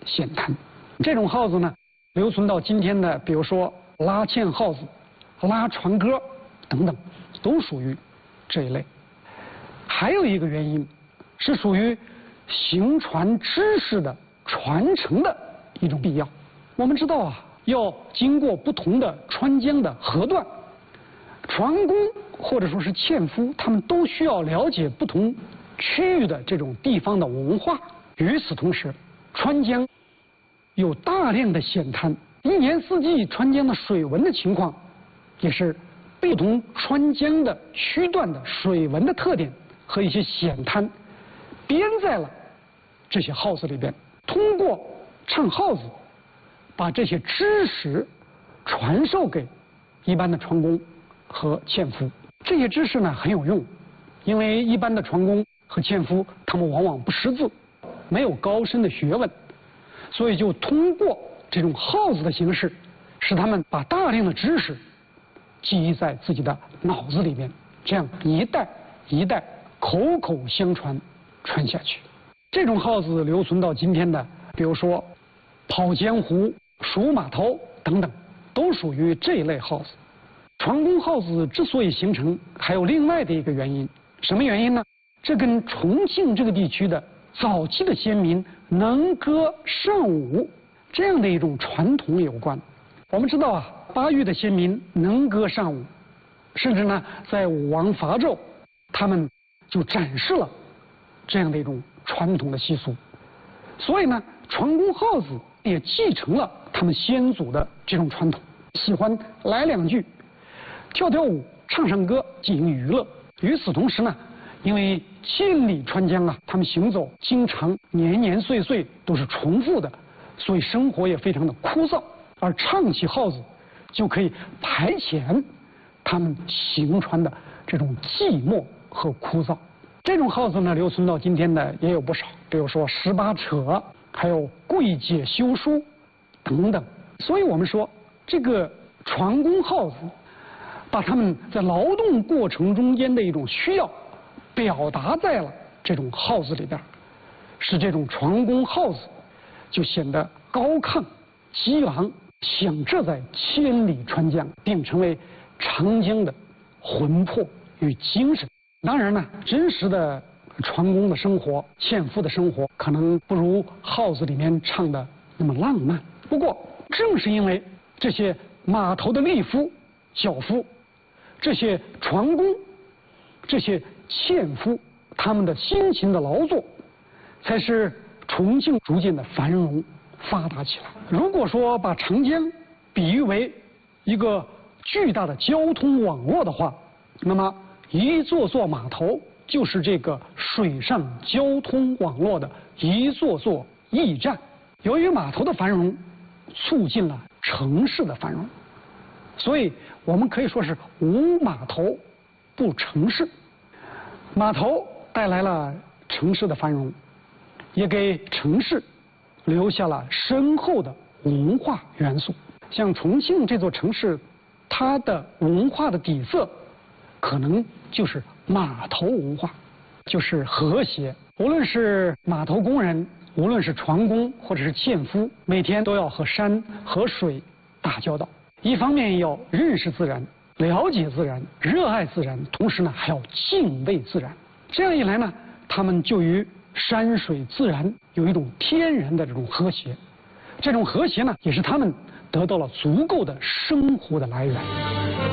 险滩。这种号子呢，留存到今天的，比如说拉纤号子、拉船歌等等，都属于这一类。还有一个原因是属于行船知识的传承的一种必要。我们知道啊，要经过不同的川江的河段，船工或者说是纤夫，他们都需要了解不同区域的这种地方的文化。与此同时，川江有大量的险滩，一年四季川江的水文的情况也是不同川江的区段的水文的特点和一些险滩编在了这些号子里边。通过唱号子，把这些知识传授给一般的船工和纤夫。这些知识呢很有用，因为一般的船工和纤夫他们往往不识字，没有高深的学问，所以就通过这种号子的形式，使他们把大量的知识记忆在自己的脑子里面，这样一代一代口口相传传下去。这种号子留存到今天的，比如说跑江湖、数码头等等，都属于这一类号子。船工号子之所以形成，还有另外的一个原因，什么原因呢？这跟重庆这个地区的早期的先民能歌善舞这样的一种传统有关。我们知道啊，巴渝的先民能歌善舞，甚至呢，在武王伐纣，他们就展示了这样的一种传统的习俗。所以呢，船工号子也继承了他们先祖的这种传统，喜欢来两句，跳跳舞、唱唱歌进行娱乐。与此同时呢，因为千里川江啊，他们行走经常年年岁岁都是重复的，所以生活也非常的枯燥，而唱起号子就可以排遣他们行船的这种寂寞和枯燥。这种号子呢，留存到今天的也有不少，比如说18扯，还有柜姐修书等等。所以我们说，这个船工号子把他们在劳动过程中间的一种需要表达在了这种号子里边，使这种船工号子就显得高亢激昂，响彻在千里川江，并成为长江的魂魄与精神。当然呢，真实的船工的生活、纤夫的生活，可能不如号子里面唱的那么浪漫。不过，正是因为这些码头的力夫、脚夫，这些船工、这些纤夫，他们的辛勤的劳作，才使重庆逐渐的繁荣发达起来。如果说把长江比喻为一个巨大的交通网络的话，那么一座座码头就是这个水上交通网络的一座座驿站。由于码头的繁荣，促进了城市的繁荣，所以我们可以说是无码头不城市。码头带来了城市的繁荣，也给城市留下了深厚的文化元素。像重庆这座城市，它的文化的底色可能就是码头文化，就是和谐。无论是码头工人，无论是船工或者是纤夫，每天都要和山和水打交道。一方面要认识自然、了解自然、热爱自然，同时呢还要敬畏自然。这样一来呢，他们就与山水自然有一种天然的这种和谐。这种和谐呢，也是他们得到了足够的生活的来源。